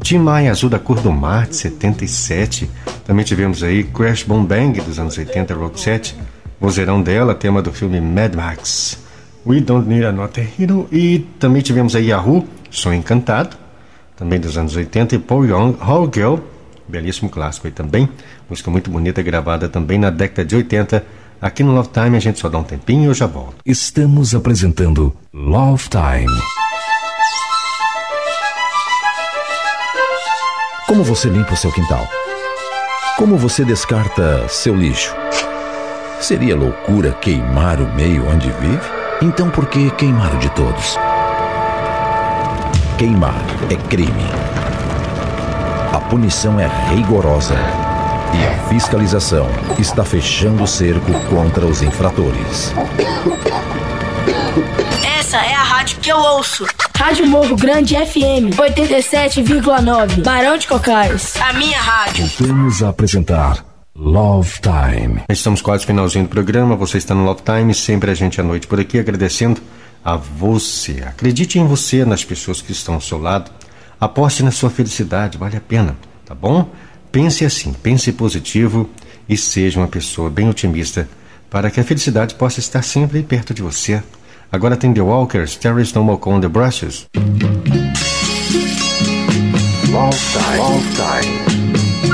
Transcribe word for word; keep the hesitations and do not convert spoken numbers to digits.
Tim Maia, Azul da Cor do Mar, de setenta e sete. Também tivemos aí Crash Boom Bang, dos anos oitenta, Roxette. Vozeirão dela, tema do filme Mad Max. We Don't Need Another Hero. E também tivemos aí Yahoo, Sonho Encantado, também dos anos oitenta. E Paul Young, Whole Girl, belíssimo clássico aí também. Música muito bonita, gravada também na década de oitenta. Aqui no Love Time a gente só dá um tempinho e eu já volto. Estamos apresentando Love Time. Como você limpa o seu quintal? Como você descarta seu lixo? Seria loucura queimar o meio onde vive? Então por que queimar o de todos? Queimar é crime. A punição é rigorosa e a fiscalização está fechando o cerco contra os infratores. Essa é a rádio que eu ouço. Rádio Morro Grande F M oitenta e sete vírgula nove, Barão de Cocais. A minha rádio. Voltamos a apresentar Love Time. Estamos quase no finalzinho do programa. Você está no Love Time, sempre a gente à noite por aqui, agradecendo a você. Acredite em você, nas pessoas que estão ao seu lado. Aposte na sua felicidade, vale a pena, tá bom? Pense assim, pense positivo e seja uma pessoa bem otimista para que a felicidade possa estar sempre perto de você. Agora tem The Walkers, There Is No More On The Brushes. Love Time. Love Time.